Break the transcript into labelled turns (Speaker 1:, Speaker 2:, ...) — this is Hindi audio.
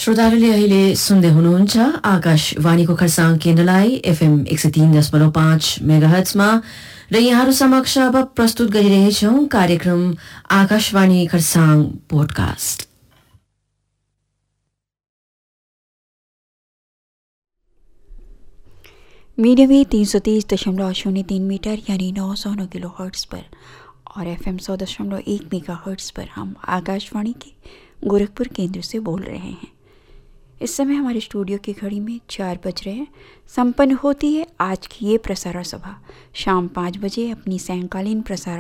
Speaker 1: श्रोताहरूले अहिले सुन्दै हुनुहुन्छ आकाशवाणीको खरसाङ केन्द्रलाई एफएम 103.5 मेगाहर्ट्जमा र यहाँहरू समक्ष अब प्रस्तुत गरिरहेछौं कार्यक्रम Akashvani Kurseong podcast.
Speaker 2: Medium wave 330.03 metre यानी 909 किलो हर्ट्ज पर और एफएम 100.1 मेगा हर्ट्ज पर हम आकाशवाणी के गोरखपुर केंद्र से बोल रहे हैं। इस समय हमारे स्टूडियो की घड़ी में 4 बज रहे हैं। संपन्न होती है आज की ये प्रसारण सभा। शाम 5 बजे अपनी सायंकालीन प्रसारण